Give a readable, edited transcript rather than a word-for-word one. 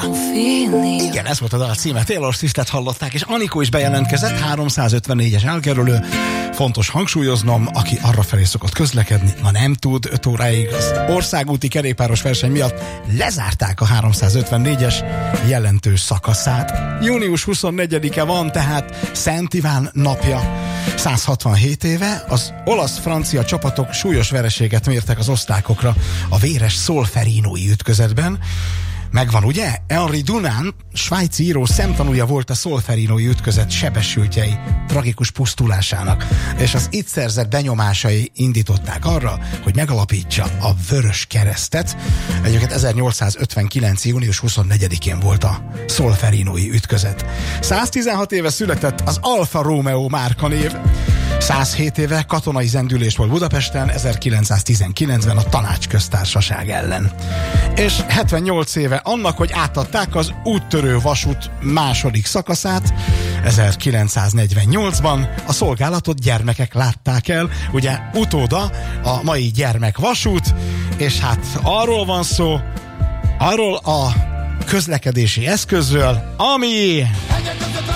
Igen, ez volt a dal címe. Taylor Swiftet hallották, és Anikó is bejelentkezett, 354-es elkerülő. Fontos hangsúlyoznom, aki arrafelé szokott közlekedni, ma nem tud 5 óráig az országúti kerékpáros verseny miatt lezárták a 354-es jelentős szakaszát. Június 24-e van, tehát Szent Iván napja. 167 éve az olasz-francia csapatok súlyos vereséget mértek az osztrákokra a véres Solferinói ütközetben. Megvan, ugye? Henri Dunant, svájci író szemtanúja volt a Solferinói ütközet sebesültjei tragikus pusztulásának, és az itt szerzett benyomásai indították arra, hogy megalapítsa a Vörös Keresztet. Egyébként 1859. június 24-én volt a Solferinói ütközet. 116 éve született az Alfa Romeo márkanév. 107 éve katonai zendülés volt Budapesten, 1919-ben a Tanácsköztársaság ellen. És 78 éve annak, hogy átadták az úttörő vasút második szakaszát, 1948-ban a szolgálatot gyermekek látták el, ugye utóda a mai gyermekvasút, és hát arról van szó, arról a közlekedési eszközről, ami